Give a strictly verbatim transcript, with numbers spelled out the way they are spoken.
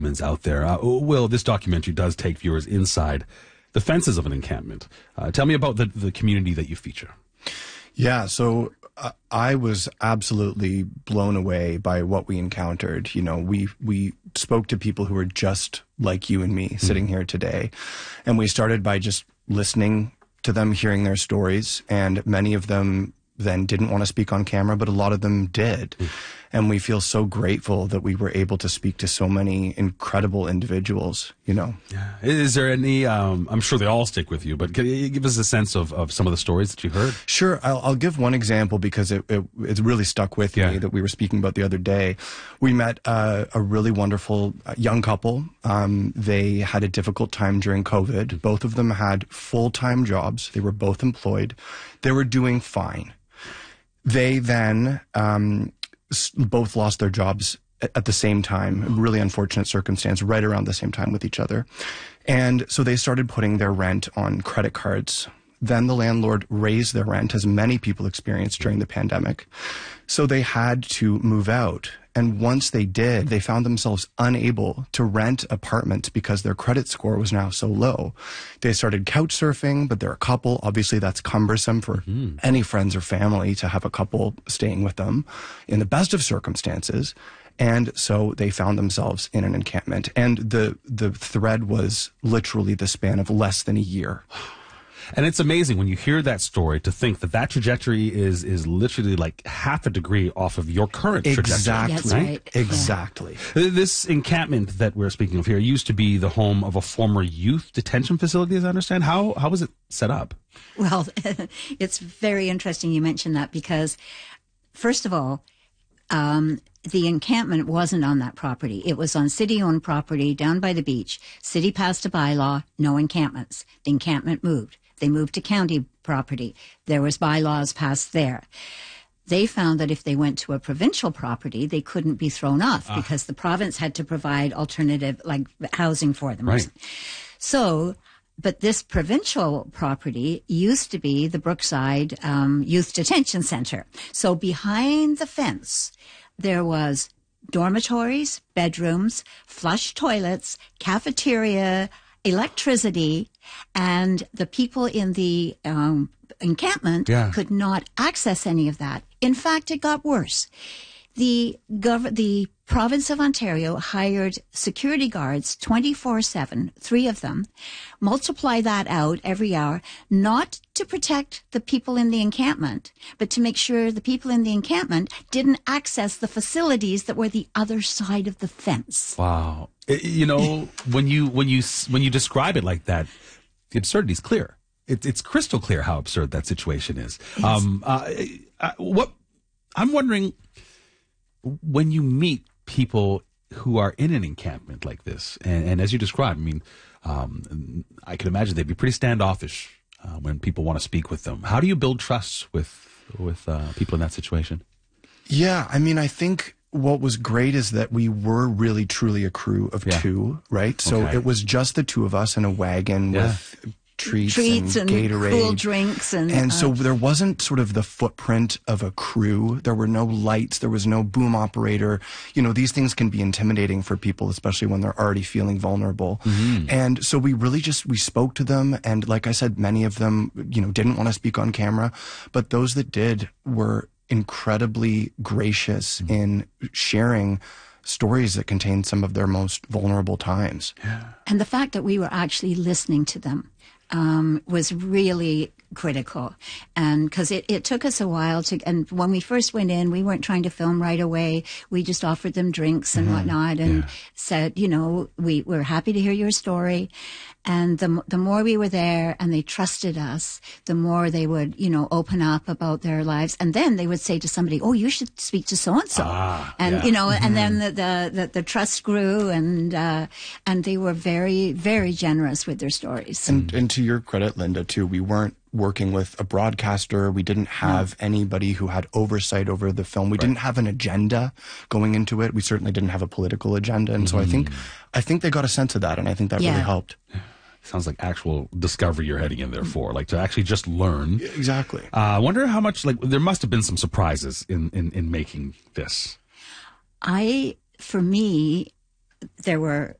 out there. Uh, Will, this documentary does take viewers inside the fences of an encampment. Uh, tell me about the, the community that you feature. Yeah, so uh, I was absolutely blown away by what we encountered. You know, we we spoke to people who were just like you and me mm-hmm. sitting here today. And we started by just listening to them, hearing their stories. And many of them then didn't want to speak on camera, but a lot of them did. Mm. And we feel so grateful that we were able to speak to so many incredible individuals, you know. Yeah. Is there any, um, I'm sure they all stick with you, but can you give us a sense of, of some of the stories that you heard? Sure. I'll, I'll give one example because it, it it's really stuck with yeah. me that we were speaking about the other day. We met uh, a really wonderful young couple. Um, they had a difficult time during COVID. Both of them had full-time jobs. They were both employed. They were doing fine. They then um, both lost their jobs at the same time, a really unfortunate circumstance, right around the same time with each other. And so they started putting their rent on credit cards. Then the landlord raised their rent, as many people experienced during the pandemic. So they had to move out. And once they did, they found themselves unable to rent apartments because their credit score was now so low. They started couch surfing, but they're a couple. Obviously, that's cumbersome for mm-hmm. any friends or family to have a couple staying with them in the best of circumstances. And so they found themselves in an encampment. And the, the thread was literally the span of less than a year. And it's amazing when you hear that story to think that that trajectory is is literally like half a degree off of your current exactly. trajectory. That's right. Exactly. Yeah. This encampment that we're speaking of here used to be the home of a former youth detention facility, as I understand. How how was it set up? Well, it's very interesting you mentioned that because, first of all, um, the encampment wasn't on that property. It was on city-owned property down by the beach. City passed a bylaw, no encampments. The encampment moved. They moved to county property. There was bylaws passed there. They found that if they went to a provincial property, they couldn't be thrown off ah. because the province had to provide alternative, like, housing for them. Right. So, but this provincial property used to be the Brookside um, Youth Detention Center. So behind the fence, there was dormitories, bedrooms, flush toilets, cafeteria, electricity, and the people in the um, encampment yeah. could not access any of that. In fact, it got worse. The gov- the province of Ontario hired security guards twenty-four seven, three of them. Multiply that out every hour, not to protect the people in the encampment, but to make sure the people in the encampment didn't access the facilities that were the other side of the fence. Wow. You know, when you when you when you describe it like that, the absurdity is clear. It, it's crystal clear how absurd that situation is. Yes. Um, uh, uh, what I'm wondering, when you meet people who are in an encampment like this, and, and as you described, I mean, um, I can imagine they'd be pretty standoffish uh, when people want to speak with them. How do you build trust with with uh, people in that situation? Yeah, I mean, I think what was great is that we were really truly a crew of yeah. two, right? So okay. it was just the two of us in a wagon yeah. with treats, treats and, and Gatorade. cool drinks. And, and uh, so there wasn't sort of the footprint of a crew. There were no lights. There was no boom operator. You know, these things can be intimidating for people, especially when they're already feeling vulnerable. Mm-hmm. And so we really just, we spoke to them. And like I said, many of them, you know, didn't want to speak on camera. But those that did were incredibly gracious mm-hmm. in sharing stories that contained some of their most vulnerable times. Yeah. And the fact that we were actually listening to them um, was really critical. And because it, it took us a while to, and when we first went in, we weren't trying to film right away. We just offered them drinks and mm-hmm. whatnot and yeah. said, you know, we, we're happy to hear your story. And the the more we were there and they trusted us, the more they would, you know, open up about their lives. And then they would say to somebody, oh, you should speak to so-and-so. Ah, and, yeah. you know, mm-hmm. and then the, the, the, the trust grew and, uh, and they were very, very generous with their stories. And, and to your credit, Linda, too, we weren't working with a broadcaster. We didn't have no. anybody who had oversight over the film. We right. didn't have an agenda going into it. We certainly didn't have a political agenda. And mm-hmm. so I think, I think they got a sense of that. And I think that yeah. really helped. Sounds like actual discovery you're heading in there for, like to actually just learn. Exactly. Uh, I wonder how much, like, there must have been some surprises in, in, in making this. I, for me, there were